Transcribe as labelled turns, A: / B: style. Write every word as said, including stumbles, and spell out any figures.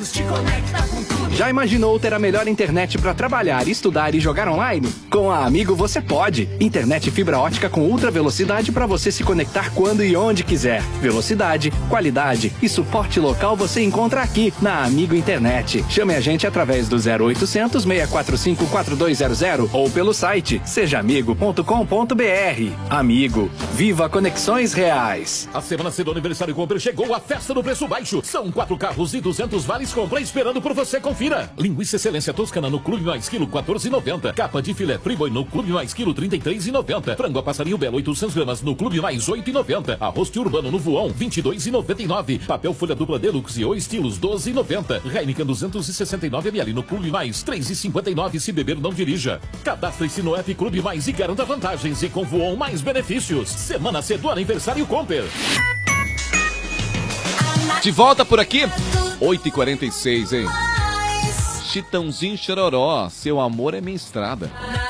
A: jogos te conecta com tudo.
B: Já imaginou ter a melhor internet para trabalhar, estudar e jogar online? Com a Amigo você pode. Internet fibra ótica com ultra velocidade para você se conectar quando e onde quiser. Velocidade, qualidade e suporte local você encontra aqui na Amigo Internet. Chame a gente através do zero oitocentos, seis quatro cinco, quatro dois zero zero ou pelo site seja amigo ponto com ponto br. Amigo, viva conexões reais.
C: A semana C do Aniversário Compre chegou a festa do preço baixo. São quatro carros e duzentos vales compra esperando por você. Confira. Linguiça Excelência Toscana no Clube Mais Quilo quatorze e noventa. Capa de filé Friboi no Clube Mais Quilo trinta e três e noventa. Frango a passarinho Belo oitocentas gramas no Clube Mais oito e noventa. Arroz de urbano no Voão vinte e dois e noventa e nove. Papel folha dupla Deluxe ou estilos doze e noventa. Heineken duzentos e sessenta e nove mililitros no Clube Mais três e cinquenta e nove. Se beber não dirija. Cadastre-se no app Clube Mais e garanta vantagens e com Voão mais benefícios. Semana C do Aniversário Comper.
D: De volta por aqui, oito e quarenta e seis, hein? Chitãozinho Chororó, seu amor é minha estrada.